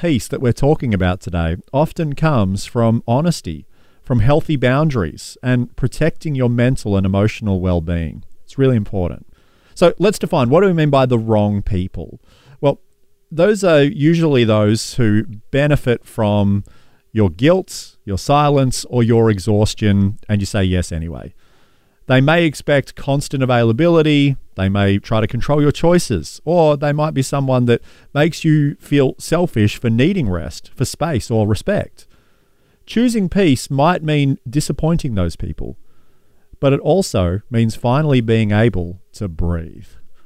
peace that we're talking about today often comes from honesty, from healthy boundaries, and protecting your mental and emotional well-being. It's really important. So let's define, what do we mean by the wrong people? Well, those are usually those who benefit from your guilt, your silence, or your exhaustion, and you say yes anyway. They may expect constant availability, they may try to control your choices, or they might be someone that makes you feel selfish for needing rest, for space, or respect. Choosing peace might mean disappointing those people, but it also means finally being able to breathe.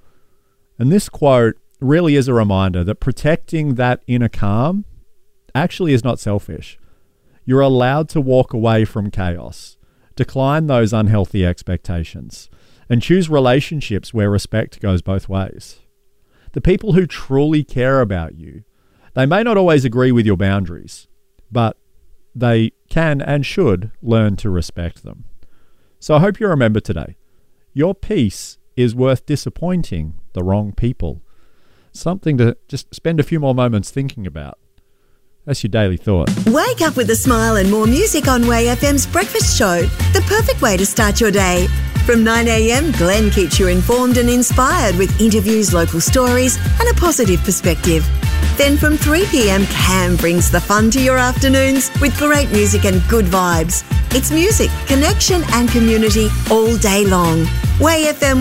And this quote really is a reminder that protecting that inner calm actually is not selfish. You're allowed to walk away from chaos, decline those unhealthy expectations, and choose relationships where respect goes both ways. The people who truly care about you, they may not always agree with your boundaries, but they can and should learn to respect them. So I hope you remember today, your peace is worth disappointing the wrong people. Something to just spend a few more moments thinking about. That's your daily thought. Wake up with a smile and more music on Way FM's Breakfast Show. The perfect way to start your day. From 9 a.m, Glenn keeps you informed and inspired with interviews, local stories and a positive perspective. Then from 3 p.m, Cam brings the fun to your afternoons with great music and good vibes. It's music, connection and community all day long. Way FM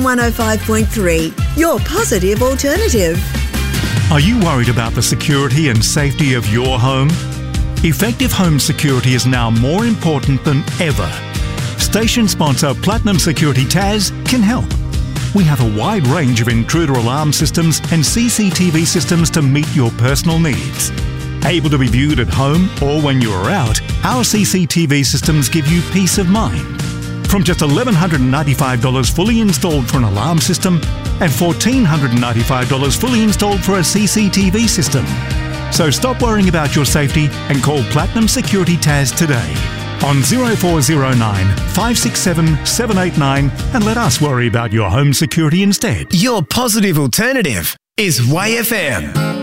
105.3, your positive alternative. Are you worried about the security and safety of your home? Effective home security is now more important than ever. Station sponsor Platinum Security Taz can help. We have a wide range of intruder alarm systems and CCTV systems to meet your personal needs. Able to be viewed at home or when you are out, our CCTV systems give you peace of mind. From just $1,195 fully installed for an alarm system and $1,495 fully installed for a CCTV system. So stop worrying about your safety and call Platinum Security Taz today on 0409 567 789 and let us worry about your home security instead. Your positive alternative is Way FM.